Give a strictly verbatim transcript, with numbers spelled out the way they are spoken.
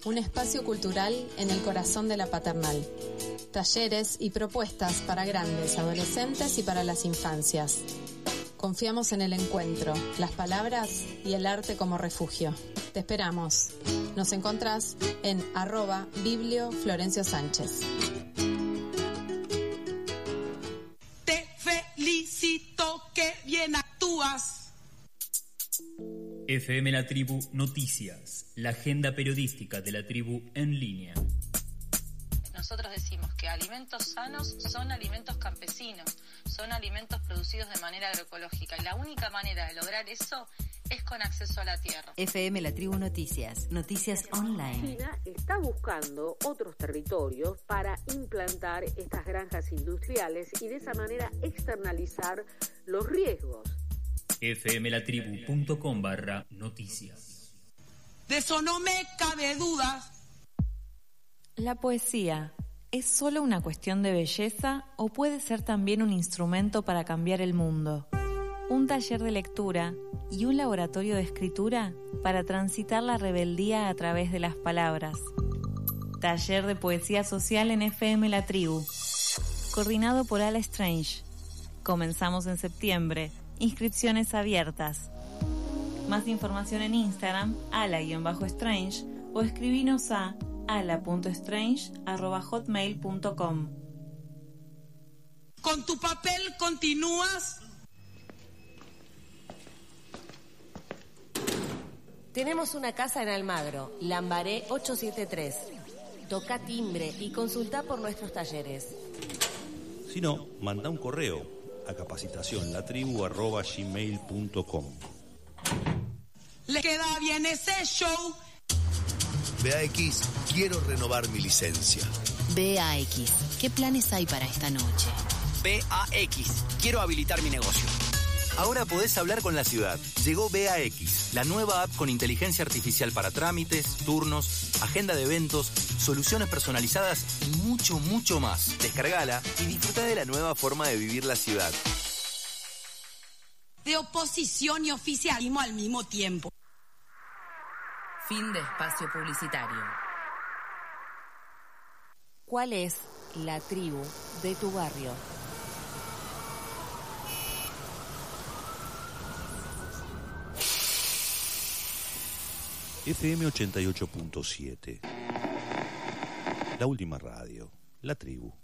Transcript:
un espacio cultural en el corazón de la Paternal. Talleres y propuestas para grandes, adolescentes y para las infancias. Confiamos en el encuentro, las palabras y el arte como refugio. Te esperamos. Nos encontrás en arroba Biblio Florencio Sánchez. Te felicito, que bien actúas. F M La Tribu Noticias, la agenda periodística de la tribu en línea. Nosotros decimos que alimentos sanos son alimentos campesinos, son alimentos producidos de manera agroecológica, y la única manera de lograr eso es con acceso a la tierra. F M La Tribu Noticias, noticias online. China está buscando otros territorios para implantar estas granjas industriales y de esa manera externalizar los riesgos. fmlatribu.com barra noticias. De eso no me cabe duda. ¿La poesía es solo una cuestión de belleza o puede ser también un instrumento para cambiar el mundo? Un taller de lectura y un laboratorio de escritura para transitar la rebeldía a través de las palabras. Taller de poesía social en F M La Tribu, coordinado por Ala Strange. Comenzamos en septiembre. Inscripciones abiertas. Más información en Instagram, ala-strange, o escribinos a ala punto strange arroba hotmail punto com. Con tu papel continúas. Tenemos una casa en Almagro, Lambaré ochocientos setenta y tres. Toca timbre y consulta por nuestros talleres. Si no, manda un correo a capacitacionlatribu arroba gmail punto com. Le queda bien ese show. B A X, quiero renovar mi licencia. B A X, ¿qué planes hay para esta noche? B A X, quiero habilitar mi negocio. Ahora podés hablar con la ciudad. Llegó B A X, la nueva app con inteligencia artificial para trámites, turnos, agenda de eventos, soluciones personalizadas y mucho, mucho más. Descargala y disfruta de la nueva forma de vivir la ciudad. De oposición y oficialismo al mismo tiempo. Fin de espacio publicitario. ¿Cuál es la tribu de tu barrio? F M ochenta y ocho punto siete. La última radio, La Tribu.